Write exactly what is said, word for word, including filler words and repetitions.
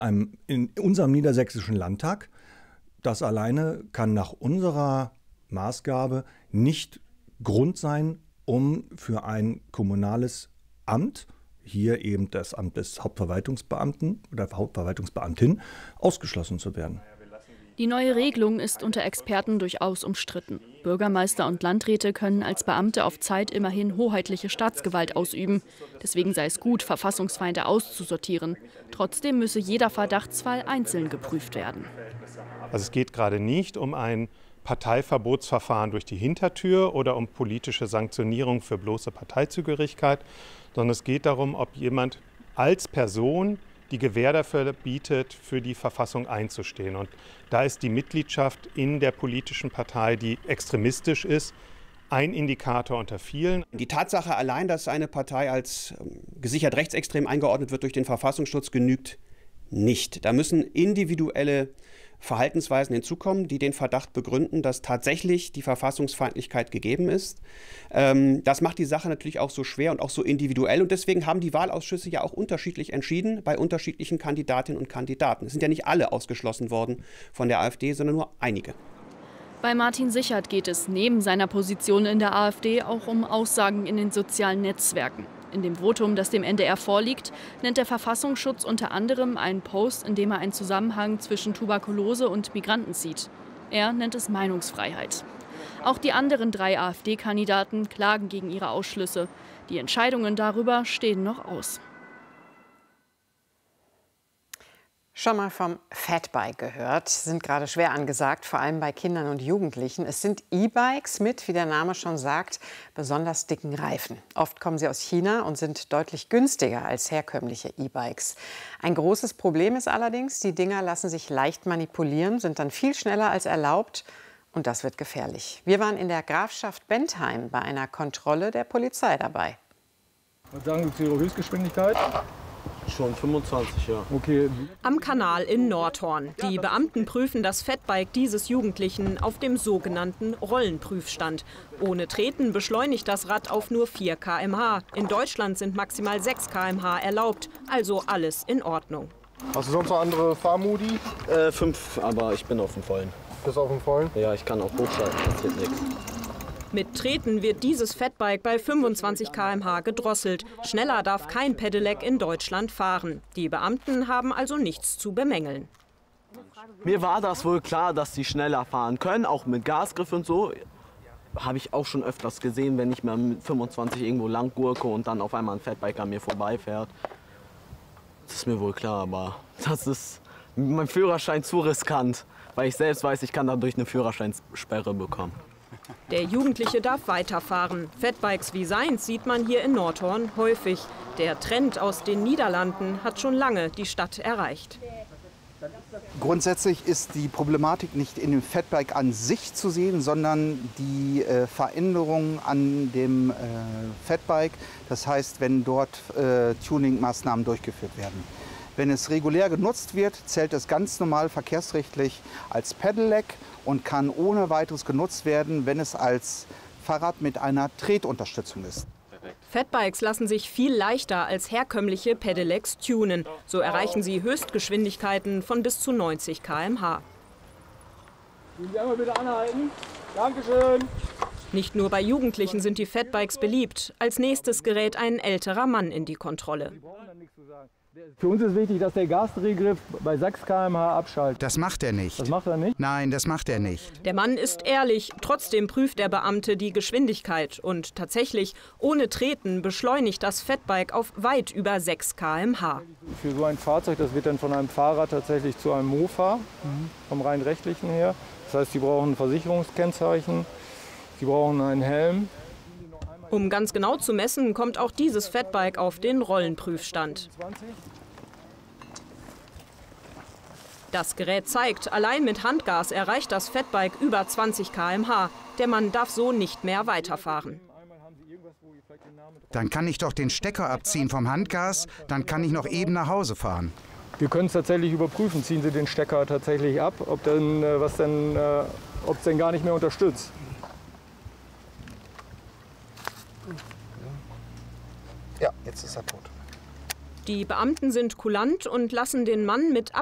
In unserem niedersächsischen Landtag, das alleine kann nach unserer Maßgabe nicht Grund sein, um für ein kommunales Amt, hier eben das Amt des Hauptverwaltungsbeamten oder Hauptverwaltungsbeamtin, ausgeschlossen zu werden. Die neue Regelung ist unter Experten durchaus umstritten. Bürgermeister und Landräte können als Beamte auf Zeit immerhin hoheitliche Staatsgewalt ausüben. Deswegen sei es gut, Verfassungsfeinde auszusortieren. Trotzdem müsse jeder Verdachtsfall einzeln geprüft werden. Also es geht gerade nicht um ein Parteiverbotsverfahren durch die Hintertür oder um politische Sanktionierung für bloße Parteizugehörigkeit, sondern es geht darum, ob jemand als Person die Gewähr dafür bietet, für die Verfassung einzustehen. Und da ist die Mitgliedschaft in der politischen Partei, die extremistisch ist, ein Indikator unter vielen. Die Tatsache allein, dass eine Partei als gesichert rechtsextrem eingeordnet wird durch den Verfassungsschutz, genügt nicht. Da müssen individuelle Verhaltensweisen hinzukommen, die den Verdacht begründen, dass tatsächlich die Verfassungsfeindlichkeit gegeben ist. Ähm, das macht die Sache natürlich auch so schwer und auch so individuell. Und deswegen haben die Wahlausschüsse ja auch unterschiedlich entschieden bei unterschiedlichen Kandidatinnen und Kandidaten. Es sind ja nicht alle ausgeschlossen worden von der AfD, sondern nur einige. Bei Martin Sichert geht es neben seiner Position in der AfD auch um Aussagen in den sozialen Netzwerken. In dem Votum, das dem N D R vorliegt, nennt der Verfassungsschutz unter anderem einen Post, in dem er einen Zusammenhang zwischen Tuberkulose und Migranten sieht. Er nennt es Meinungsfreiheit. Auch die anderen drei AfD-Kandidaten klagen gegen ihre Ausschlüsse. Die Entscheidungen darüber stehen noch aus. Schon mal vom Fatbike gehört, sind gerade schwer angesagt, vor allem bei Kindern und Jugendlichen. Es sind E-Bikes mit, wie der Name schon sagt, besonders dicken Reifen. Oft kommen sie aus China und sind deutlich günstiger als herkömmliche E-Bikes. Ein großes Problem ist allerdings, die Dinger lassen sich leicht manipulieren, sind dann viel schneller als erlaubt und das wird gefährlich. Wir waren in der Grafschaft Bentheim bei einer Kontrolle der Polizei dabei. Was sagen Sie zu Ihrer Höchstgeschwindigkeit? Schon fünfundzwanzig, ja. Okay. Am Kanal in Nordhorn. Die Beamten prüfen das Fatbike dieses Jugendlichen auf dem sogenannten Rollenprüfstand. Ohne Treten beschleunigt das Rad auf nur vier Kilometer pro Stunde. In Deutschland sind maximal sechs Kilometer pro Stunde erlaubt. Also alles in Ordnung. Hast du sonst noch andere Fahrmodi? Äh, fünf, aber ich bin auf dem Vollen. Bist du auf dem Vollen? Ja, ich kann auch hochschalten, passiert nichts. Mit Treten wird dieses Fatbike bei fünfundzwanzig Kilometer pro Stunde gedrosselt. Schneller darf kein Pedelec in Deutschland fahren. Die Beamten haben also nichts zu bemängeln. Mir war das wohl klar, dass sie schneller fahren können, auch mit Gasgriff und so. Habe ich auch schon öfters gesehen, wenn ich mal mit fünfundzwanzig irgendwo lang gurke und dann auf einmal ein Fatbike an mir vorbeifährt. Das ist mir wohl klar, aber das ist mein Führerschein zu riskant, weil ich selbst weiß, ich kann dadurch eine Führerscheinsperre bekommen. Der Jugendliche darf weiterfahren. Fatbikes wie seins sieht man hier in Nordhorn häufig. Der Trend aus den Niederlanden hat schon lange die Stadt erreicht. Grundsätzlich ist die Problematik nicht in dem Fatbike an sich zu sehen, sondern die äh, Veränderung an dem äh, Fatbike. Das heißt, wenn dort äh, Tuning-Maßnahmen durchgeführt werden. Wenn es regulär genutzt wird, zählt es ganz normal verkehrsrechtlich als Pedelec und kann ohne weiteres genutzt werden, wenn es als Fahrrad mit einer Tretunterstützung ist. Fatbikes lassen sich viel leichter als herkömmliche Pedelecs tunen. So erreichen sie Höchstgeschwindigkeiten von bis zu neunzig Kilometer pro Stunde. Können Sie einmal bitte anhalten? Dankeschön. Nicht nur bei Jugendlichen sind die Fatbikes beliebt. Als nächstes gerät ein älterer Mann in die Kontrolle. Für uns ist wichtig, dass der Gasdrehgriff bei sechs Kilometer pro Stunde abschaltet. Das macht er nicht. Das macht er nicht? Nein, das macht er nicht. Der Mann ist ehrlich, trotzdem prüft der Beamte die Geschwindigkeit. Und tatsächlich, ohne Treten beschleunigt das Fatbike auf weit über sechs Kilometer pro Stunde. Für so ein Fahrzeug, das wird dann von einem Fahrrad tatsächlich zu einem Mofa, mhm. vom rein rechtlichen her. Das heißt, Sie brauchen ein Versicherungskennzeichen, Sie brauchen einen Helm. Um ganz genau zu messen, kommt auch dieses Fatbike auf den Rollenprüfstand. Das Gerät zeigt, allein mit Handgas erreicht das Fatbike über zwanzig Kilometer pro Stunde. Der Mann darf so nicht mehr weiterfahren. Dann kann ich doch den Stecker abziehen vom Handgas, dann kann ich noch eben nach Hause fahren. Wir können es tatsächlich überprüfen. Ziehen Sie den Stecker tatsächlich ab, ob denn, was denn, äh, ob es denn gar nicht mehr unterstützt. Ja, jetzt ist er tot. Die Beamten sind kulant und lassen den Mann mit